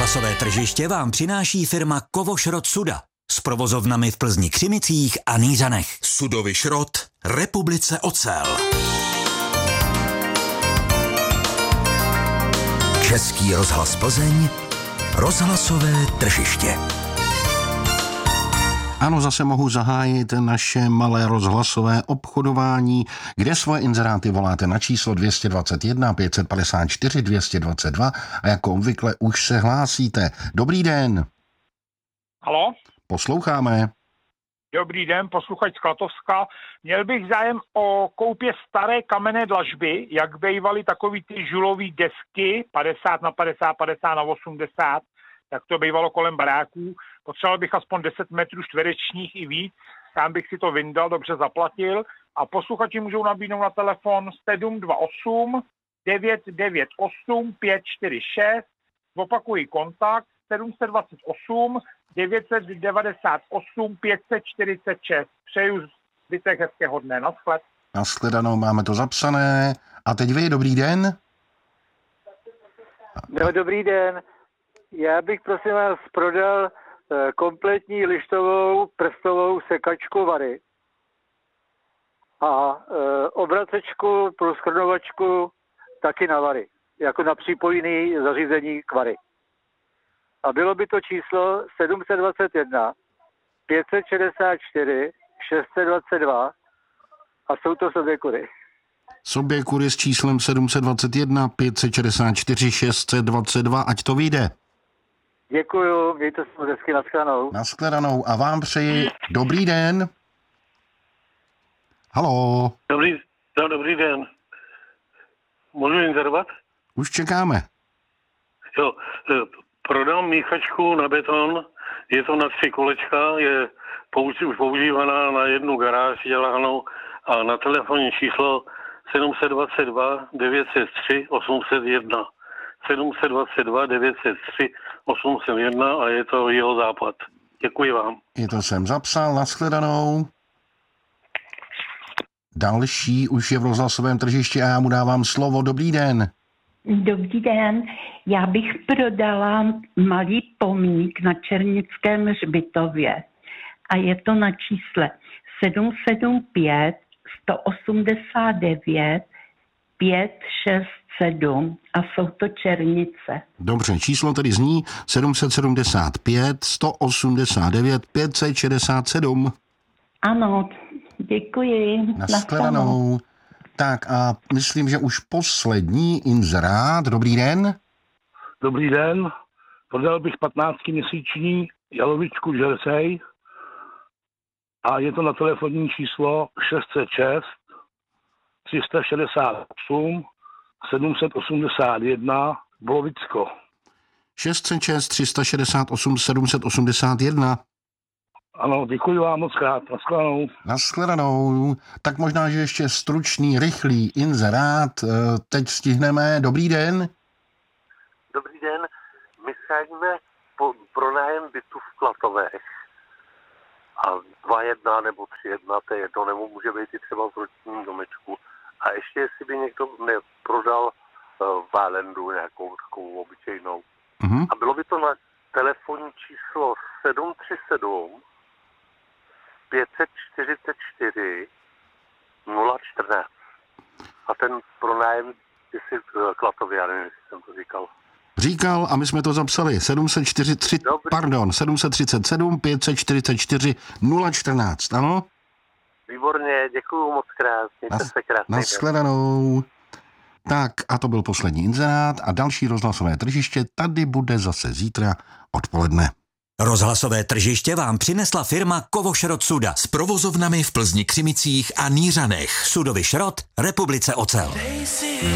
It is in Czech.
Rozhlasové tržiště vám přináší firma Kovošrot Suda s provozovnami v Plzni, Křimicích a Nýřanech. Sudový šrot Republice Ocel. Český rozhlas Plzeň, rozhlasové tržiště. Ano, zase mohu zahájit naše malé rozhlasové obchodování, kde svoje inzeráty voláte na číslo 221 554 222 a jako obvykle už se hlásíte. Dobrý den. Halo? Posloucháme. Dobrý den, posluchač z Klatovska. Měl bych zájem o koupě staré kamenné dlažby, jak bývaly takový ty žulový desky, 50 na 50, 50 na 80, jak to bývalo kolem baráků. Potřeboval bych aspoň 10 metrů čtverečních i víc, tam bych si to vyndal, dobře zaplatil. A posluchači můžou nabídnout na telefon 728 998 546, opakuji kontakt 728 998 546. Přeju zbytek hezkého dne. Naschled. Nashledanou, máme to zapsané. A teď vy, dobrý den. No, dobrý den. Já bych prosím vás prodal kompletní lištovou prstovou sekačku vary a obracečku pro schrnovačku taky na vary, jako na přípojný zařízení k vary. A bylo by to číslo 721 564 622 a jsou to soběkury. Soběkury s číslem 721 564 622, ať to vyjde. Děkuju, mějte se hezky, nashledanou. Nashledanou a vám přeji dobrý den. Haló. Dobrý den. Můžu inzerovat? Už čekáme. Jo, prodám míchačku na beton, je to na 3 kolečka, je používaná na jednu garáž dělanou a na telefonní číslo 722 903 801. 722 903 801 a je to Jihozápad. Děkuji vám. Je to jsem zapsal, nashledanou. Další už je v rozhlasovém tržišti a já mu dávám slovo. Dobrý den. Dobrý den. Já bych prodala malý pomník na Černickém hřbitově a je to na čísle 775 189 567 a jsou to Černice. Dobře, číslo tedy zní 775 189 567. Ano, děkuji. Nashledanou. Tak a myslím, že už poslední inzerát. Dobrý den. Dobrý den. Prodal bych 15měsíční jalovičku Jersey a je to na telefonní číslo 606 368 781 Bolovicko. 606 368 781. Ano, děkuji vám moc krát. Nashledanou. Nashledanou. Tak možná, že ještě stručný, rychlý inzerát. Teď stihneme. Dobrý den. Dobrý den. My scháníme pronájem bytu v Klatovech. A 2-1 nebo 3-1, to je jedno, nebo může být i třeba v rodinním domečku. A ještě jestli by někdo neprodal Valendu nějakou takovou obyčejnou. A bylo by to na telefonní číslo 737 544 014. A ten pronájem, jestli Klatově, já nevím, jestli jsem to říkal. Říkal a my jsme to zapsali. 737 544 014, ano? Výborně, děkuju moc krát. Mějte se krásně. Nashledanou. Tak a to byl poslední inzerát a další rozhlasové tržiště tady bude zase zítra odpoledne. Rozhlasové tržiště vám přinesla firma Kovošrot Suda S provozovnami v Plzni, Křimicích a Nýřanech. Sudový šrot Republice Ocel.